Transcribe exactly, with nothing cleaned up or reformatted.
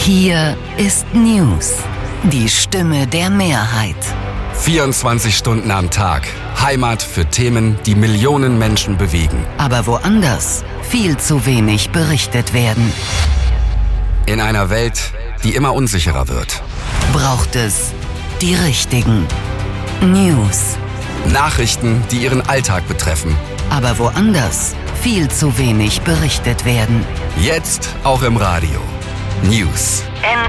Hier ist News, die Stimme der Mehrheit. vierundzwanzig Stunden am Tag. Heimat für Themen, die Millionen Menschen bewegen. Aber woanders viel zu wenig berichtet werden. In einer Welt, die immer unsicherer wird. Braucht es die richtigen News. Nachrichten, die Ihren Alltag betreffen. Aber woanders viel zu wenig berichtet werden. Jetzt auch im Radio. News.